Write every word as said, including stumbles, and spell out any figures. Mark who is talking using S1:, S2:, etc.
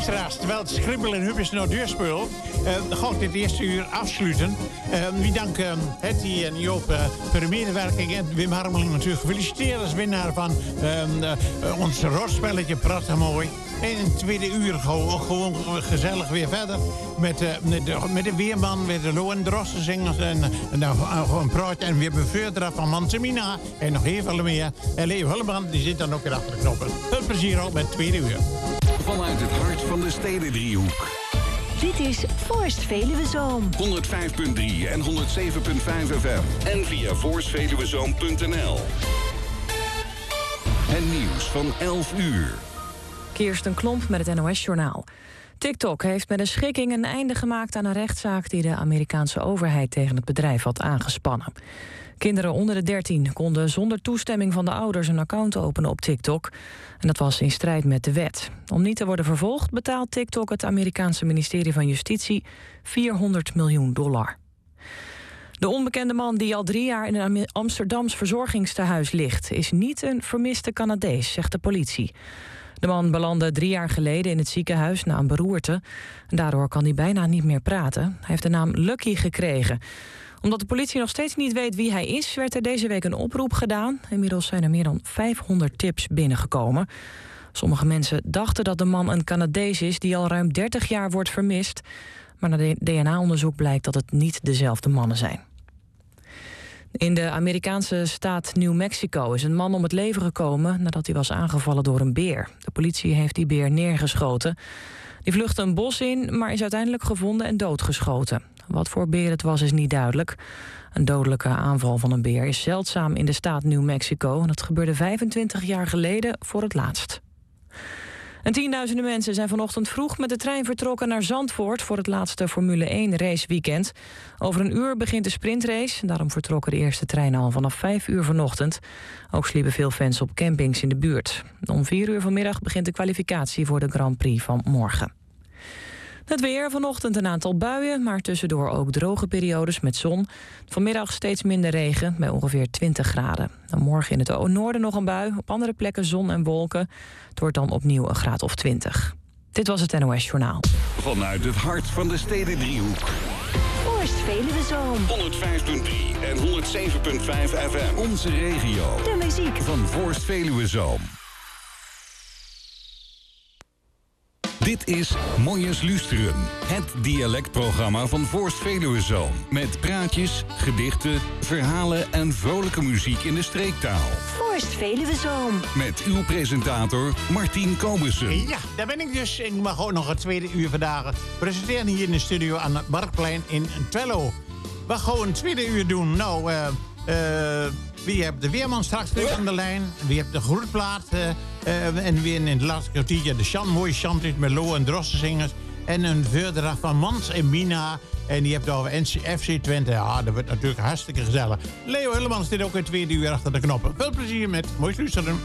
S1: Luisteraars, terwijl het Schribbel en Hubbes nou deurspeelt, uh, ga ik dit eerste uur afsluiten. Uh, wie dank uh, Hetty en Joop uh, voor de medewerking. En Wim Harmeling natuurlijk gefeliciteerd als winnaar van uh, uh, ons rotspelletje. Prachtig mooi. En in het tweede uur gewoon, gewoon gezellig weer verder. Met, uh, met, de, met de weerman, met de Lo en Drosten zingers. En, en dan uh, gewoon praten. En weer bevorderen van Mansemina. En nog heel veel meer. En Leo Hullebrand, die zit dan ook weer achter de knoppen. Veel plezier ook met het tweede uur.
S2: Vanuit het hart van de Stedendriehoek.
S3: Dit is Forst Veluwe Zoom.
S2: honderd vijf komma drie en honderd zeven komma vijf F M. En via forst veluwe zoom punt n l. Het nieuws van elf uur.
S4: Kirsten Klomp met het N O S-journaal. TikTok heeft met een schikking een einde gemaakt aan een rechtszaak die de Amerikaanse overheid tegen het bedrijf had aangespannen. Kinderen onder de dertien konden zonder toestemming van de ouders een account openen op TikTok. En dat was in strijd met de wet. Om niet te worden vervolgd betaalt TikTok het Amerikaanse ministerie van Justitie vierhonderd miljoen dollar. De onbekende man die al drie jaar in een Amsterdams verzorgingstehuis ligt is niet een vermiste Canadees, zegt de politie. De man belandde drie jaar geleden in het ziekenhuis na een beroerte. En daardoor kan hij bijna niet meer praten. Hij heeft de naam Lucky gekregen. Omdat de politie nog steeds niet weet wie hij is, werd er deze week een oproep gedaan. Inmiddels zijn er meer dan vijfhonderd tips binnengekomen. Sommige mensen dachten dat de man een Canadees is die al ruim dertig jaar wordt vermist. Maar na D N A-onderzoek blijkt dat het niet dezelfde mannen zijn. In de Amerikaanse staat New Mexico is een man om het leven gekomen nadat hij was aangevallen door een beer. De politie heeft die beer neergeschoten. Die vluchtte een bos in, maar is uiteindelijk gevonden en doodgeschoten. Wat voor beer het was, is niet duidelijk. Een dodelijke aanval van een beer is zeldzaam in de staat New Mexico. En dat gebeurde vijfentwintig jaar geleden voor het laatst. En tienduizenden mensen zijn vanochtend vroeg met de trein vertrokken naar Zandvoort voor het laatste Formule één raceweekend. Over een uur begint de sprintrace. Daarom vertrokken de eerste treinen al vanaf vijf uur vanochtend. Ook sliepen veel fans op campings in de buurt. Om vier uur vanmiddag begint de kwalificatie voor de Grand Prix van morgen. Het weer, vanochtend een aantal buien, maar tussendoor ook droge periodes met zon. Vanmiddag steeds minder regen, bij ongeveer twintig graden. En morgen in het noorden nog een bui, op andere plekken zon en wolken. Het wordt dan opnieuw een graad of twintig. Dit was het N O S-journaal.
S2: Vanuit het hart van de Stedendriehoek.
S3: Forst Veluwe Zoom.
S2: honderd vijf komma drie en honderd zeven komma vijf F M. Onze regio.
S3: De muziek
S2: van Forst Veluwe Zoom. Dit is Mooies Luisteren, het dialectprogramma van Forst Veluwe Zoom. Met praatjes, gedichten, verhalen en vrolijke muziek in de streektaal.
S3: Forst Veluwe Zoom.
S2: Met uw presentator Martien Kobussen.
S1: Ja, daar ben ik dus. Ik mag ook nog het tweede uur vandaag presenteren hier in de studio aan het Marktplein in Twello. We gaan een tweede uur doen. Nou, eh... Uh, uh, wie hebt de weerman straks terug aan de lijn? Wie hebt de groetplaat? Uh, uh, en weer in het laatste kwartiertje de chant, mooie chantlied met Lo en Drossenzingers. En een verdrag van Mans en Mina. En die hebt over F C Twente. Ja, dat wordt natuurlijk hartstikke gezellig. Leo Hellemans zit ook in het tweede uur achter de knoppen. Veel plezier met Moois Luisteren.